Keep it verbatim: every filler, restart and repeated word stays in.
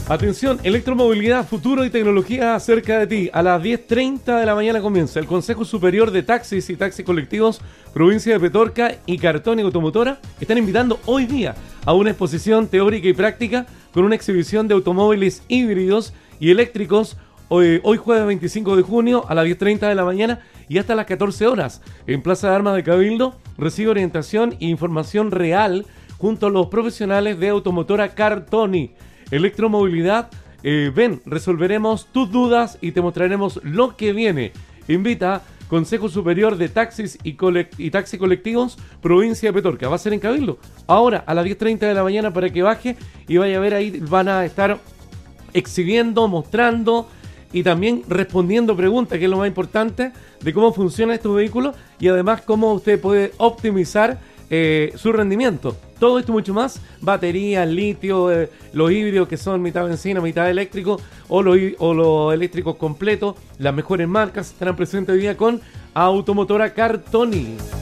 Atención, electromovilidad, futuro y tecnología cerca de ti. A las diez treinta de la mañana comienza el Consejo Superior de Taxis y Taxis Colectivos, provincia de Petorca y Cartón y Automotora. Están invitando hoy día a una exposición teórica y práctica con una exhibición de automóviles híbridos y eléctricos hoy, hoy jueves veinticinco de junio a las diez treinta de la mañana y hasta las catorce horas. En Plaza de Armas de Cabildo recibe orientación e información real junto a los profesionales de Automotora Cartoni. Electromovilidad, eh, ven, resolveremos tus dudas y te mostraremos lo que viene. Invita Consejo Superior de Taxis y, colect- y Taxi Colectivos, provincia de Petorca. Va a ser en Cabildo, ahora a las diez treinta de la mañana para que baje y vaya a ver ahí, van a estar exhibiendo, mostrando y también respondiendo preguntas, que es lo más importante, de cómo funciona este vehículo y además cómo usted puede optimizar eh, su rendimiento. Todo esto y mucho más, batería, litio, eh, los híbridos que son mitad benzina, mitad eléctrico, o los, o los eléctricos completos, las mejores marcas estarán presentes hoy día con Automotora Cartoni.